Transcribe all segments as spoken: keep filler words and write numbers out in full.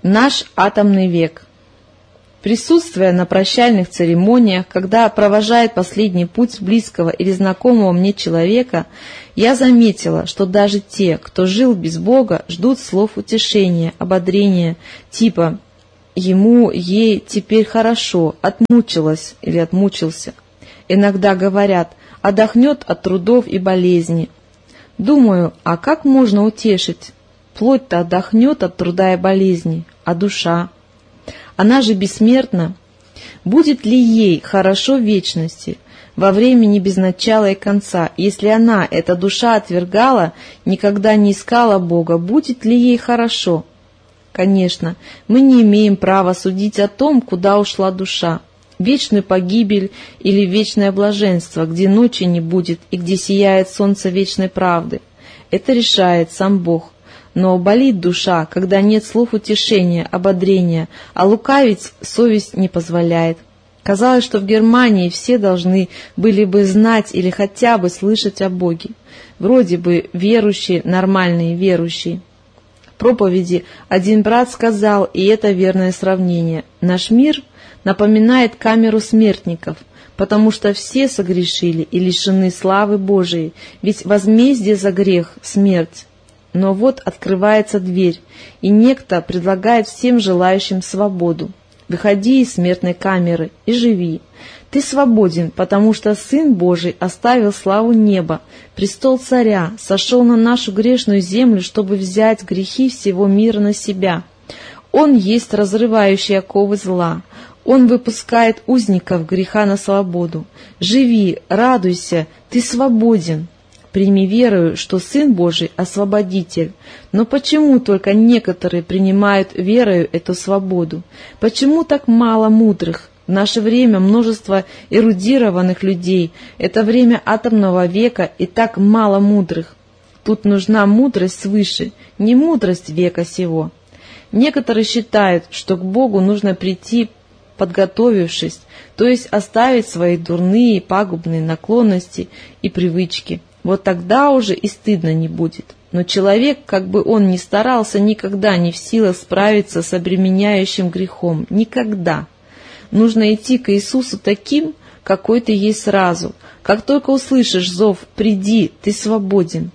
Наш атомный век. Присутствуя на прощальных церемониях, когда провожает последний путь близкого или знакомого мне человека, я заметила, что даже те, кто жил без Бога, ждут слов утешения, ободрения, типа «ему, ей теперь хорошо, отмучилась или отмучился». Иногда говорят «отдохнет от трудов и болезней». Думаю, а как можно утешить? Плоть-то отдохнет от труда и болезней, а душа? Она же бессмертна. Будет ли ей хорошо в вечности, во времени без начала и конца, если она, эта душа, отвергала, никогда не искала Бога, будет ли ей хорошо? Конечно, мы не имеем права судить о том, куда ушла душа, вечную погибель или вечное блаженство, где ночи не будет и где сияет солнце вечной правды. Это решает сам Бог. Но болит душа, когда нет слов утешения, ободрения, а лукавить совесть не позволяет. Казалось, что в Германии все должны были бы знать или хотя бы слышать о Боге. Вроде бы верующие, нормальные верующие. В проповеди один брат сказал, и это верное сравнение: наш мир напоминает камеру смертников, потому что все согрешили и лишены славы Божией, ведь возмездие за грех — смерть. Но вот открывается дверь, и некто предлагает всем желающим свободу. Выходи из смертной камеры и живи. Ты свободен, потому что Сын Божий оставил славу неба, престол царя, сошел на нашу грешную землю, чтобы взять грехи всего мира на себя. Он есть разрывающий оковы зла. Он выпускает узников греха на свободу. Живи, радуйся, ты свободен. Прими верою, что Сын Божий — освободитель. Но почему только некоторые принимают верою эту свободу? Почему так мало мудрых? В наше время множество эрудированных людей. Это время атомного века, и так мало мудрых. Тут нужна мудрость свыше, не мудрость века сего. Некоторые считают, что к Богу нужно прийти, подготовившись, то есть оставить свои дурные, пагубные наклонности и привычки. Вот тогда уже и стыдно не будет. Но человек, как бы он ни старался, никогда не в силах справиться с обременяющим грехом. Никогда. Нужно идти к Иисусу таким, какой ты есть сразу. Как только услышишь зов «приди», ты свободен.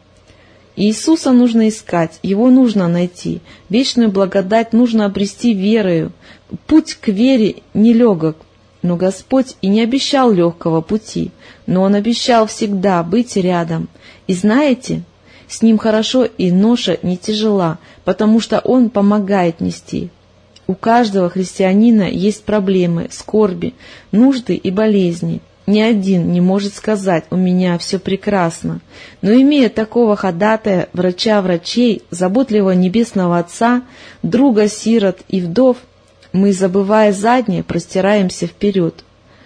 Иисуса нужно искать, Его нужно найти. Вечную благодать нужно обрести верою. Путь к вере нелегок. Но Господь и не обещал легкого пути, но Он обещал всегда быть рядом. И знаете, с Ним хорошо и ноша не тяжела, потому что Он помогает нести. У каждого христианина есть проблемы, скорби, нужды и болезни. Ни один не может сказать «у меня все прекрасно». Но имея такого ходатая, врача врачей, заботливого небесного Отца, друга сирот и вдов, мы, забывая заднее, простираемся вперед.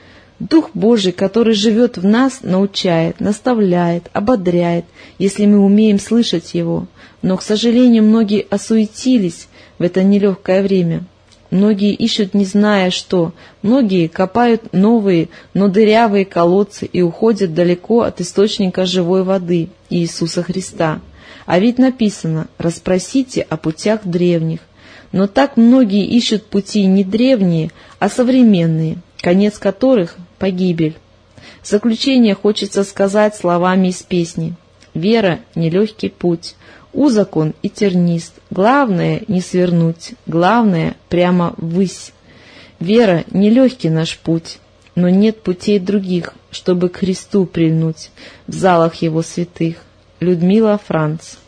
Дух Божий, который живет в нас, научает, наставляет, ободряет, если мы умеем слышать Его. Но, к сожалению, многие осуетились в это нелегкое время. Многие ищут, не зная что. Многие копают новые, но дырявые колодцы и уходят далеко от источника живой воды, Иисуса Христа. А ведь написано «расспросите о путях древних». Но так многие ищут пути не древние, а современные, конец которых — погибель. В заключение хочется сказать словами из песни: «Вера — нелегкий путь, узок он и тернист, главное — не свернуть, главное — прямо ввысь. Вера — нелегкий наш путь, но нет путей других, чтобы к Христу прильнуть в залах Его святых». Людмила Франц.